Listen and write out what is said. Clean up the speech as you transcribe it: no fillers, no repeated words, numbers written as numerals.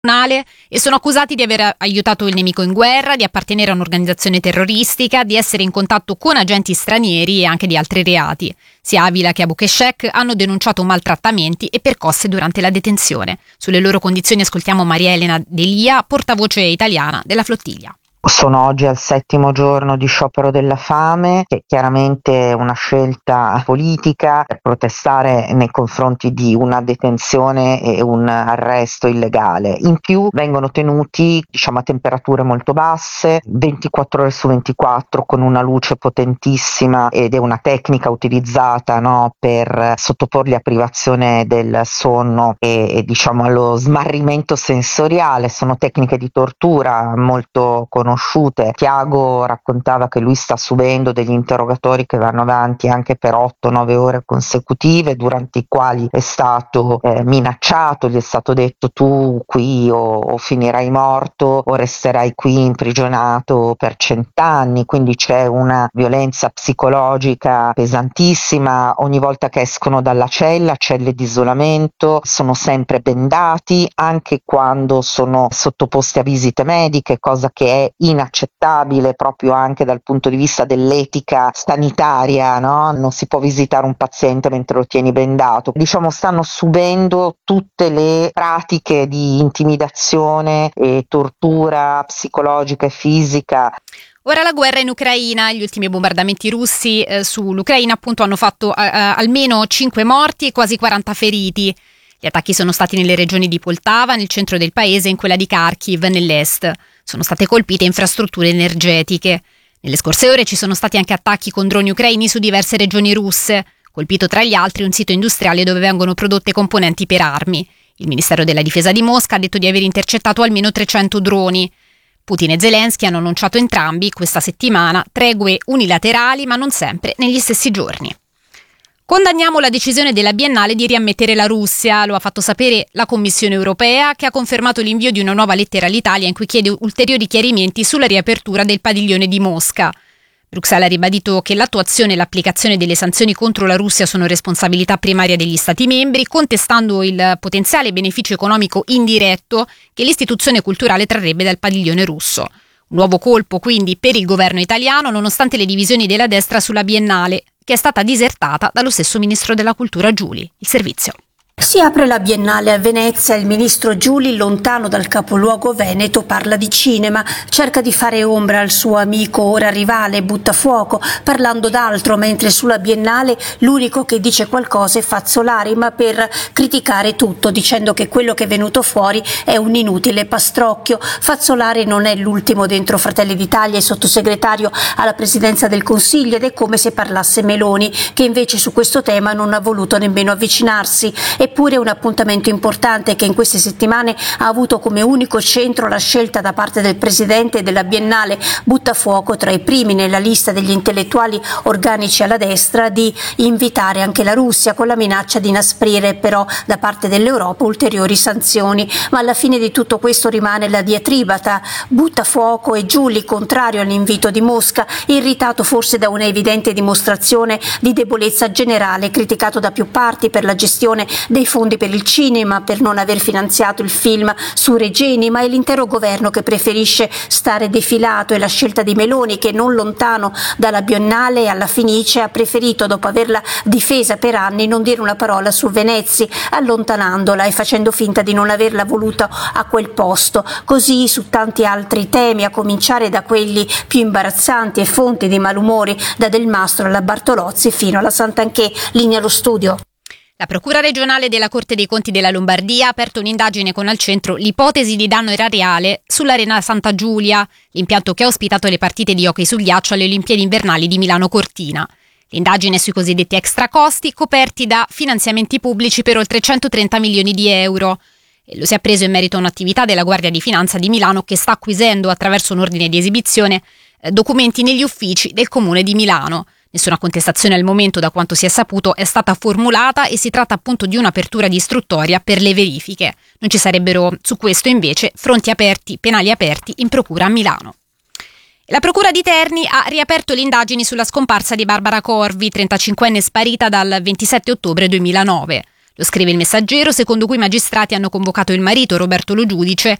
e sono accusati di aver aiutato il nemico in guerra, di appartenere a un'organizzazione terroristica, di essere in contatto con agenti stranieri e anche di altri reati. Sia Avila che Abu Keshek hanno denunciato maltrattamenti e percosse durante la detenzione. Sulle loro condizioni ascoltiamo Maria Elena Delia, portavoce italiana della flottiglia. Sono oggi al 7° giorno di sciopero della fame, che è chiaramente una scelta politica per protestare nei confronti di una detenzione e un arresto illegale. In più vengono tenuti, a temperature molto basse, 24 ore su 24, con una luce potentissima, ed è una tecnica utilizzata, per sottoporli a privazione del sonno e allo smarrimento sensoriale. Sono tecniche di tortura molto conosciute. Tiago raccontava che lui sta subendo degli interrogatori che vanno avanti anche per 8-9 ore consecutive, durante i quali è stato minacciato, gli è stato detto: tu qui o finirai morto o resterai qui imprigionato per 100 anni. Quindi c'è una violenza psicologica pesantissima. Ogni volta che escono dalla celle di isolamento, sono sempre bendati, anche quando sono sottoposti a visite mediche, cosa che è inaccettabile proprio anche dal punto di vista dell'etica sanitaria, non si può visitare un paziente mentre lo tieni bendato. Stanno subendo tutte le pratiche di intimidazione e tortura psicologica e fisica. Ora la guerra in Ucraina, gli ultimi bombardamenti russi sull'Ucraina appunto hanno fatto almeno 5 morti e quasi 40 feriti. Gli attacchi sono stati nelle regioni di Poltava, nel centro del paese, e in quella di Kharkiv, nell'est. Sono state colpite infrastrutture energetiche. Nelle scorse ore ci sono stati anche attacchi con droni ucraini su diverse regioni russe, colpito tra gli altri un sito industriale dove vengono prodotte componenti per armi. Il Ministero della Difesa di Mosca ha detto di aver intercettato almeno 300 droni. Putin e Zelensky hanno annunciato entrambi questa settimana tregue unilaterali, ma non sempre negli stessi giorni. Condanniamo la decisione della Biennale di riammettere la Russia, lo ha fatto sapere la Commissione europea, che ha confermato l'invio di una nuova lettera all'Italia in cui chiede ulteriori chiarimenti sulla riapertura del padiglione di Mosca. Bruxelles ha ribadito che l'attuazione e l'applicazione delle sanzioni contro la Russia sono responsabilità primaria degli Stati membri, contestando il potenziale beneficio economico indiretto che l'istituzione culturale trarrebbe dal padiglione russo. Un nuovo colpo quindi per il governo italiano, nonostante le divisioni della destra sulla Biennale, che è stata disertata dallo stesso ministro della cultura Giuli. Il servizio. Si apre la Biennale a Venezia, il ministro Giuli, lontano dal capoluogo veneto, parla di cinema, cerca di fare ombra al suo amico ora rivale Buttafuoco, parlando d'altro, mentre sulla Biennale l'unico che dice qualcosa è Fazzolari, ma per criticare tutto, dicendo che quello che è venuto fuori è un inutile pastrocchio. Fazzolari non è l'ultimo dentro Fratelli d'Italia, è sottosegretario alla presidenza del Consiglio, ed è come se parlasse Meloni, che invece su questo tema non ha voluto nemmeno avvicinarsi. Eppure un appuntamento importante che in queste settimane ha avuto come unico centro la scelta da parte del presidente della Biennale Buttafuoco, tra i primi nella lista degli intellettuali organici alla destra, di invitare anche la Russia, con la minaccia di inasprire però da parte dell'Europa ulteriori sanzioni. Ma alla fine di tutto questo rimane la diatriba tra Buttafuoco e Giuli, contrario all'invito di Mosca, irritato forse da una evidente dimostrazione di debolezza generale, criticato da più parti per la gestione dei fondi per il cinema, per non aver finanziato il film su Regeni, ma è l'intero governo che preferisce stare defilato, e la scelta di Meloni, che non lontano dalla Biennale alla Fenice ha preferito, dopo averla difesa per anni, non dire una parola su Venezia, allontanandola e facendo finta di non averla voluta a quel posto. Così su tanti altri temi, a cominciare da quelli più imbarazzanti e fonti di malumori, da Del Mastro alla Bartolozzi fino alla Santanchè. Linea allo studio. La Procura regionale della Corte dei Conti della Lombardia ha aperto un'indagine con al centro l'ipotesi di danno erariale sull'Arena Santa Giulia, l'impianto che ha ospitato le partite di hockey su ghiaccio alle Olimpiadi invernali di Milano Cortina. L'indagine è sui cosiddetti extracosti coperti da finanziamenti pubblici per oltre 130 milioni di euro. E lo si è preso in merito a un'attività della Guardia di Finanza di Milano, che sta acquisendo, attraverso un ordine di esibizione, documenti negli uffici del Comune di Milano. Nessuna contestazione al momento, da quanto si è saputo, è stata formulata, e si tratta appunto di un'apertura di istruttoria per le verifiche. Non ci sarebbero su questo invece fronti penali aperti in procura a Milano. La Procura di Terni ha riaperto le indagini sulla scomparsa di Barbara Corvi, 35enne sparita dal 27 ottobre 2009. Lo scrive il Messaggero, secondo cui i magistrati hanno convocato il marito, Roberto Lo Giudice,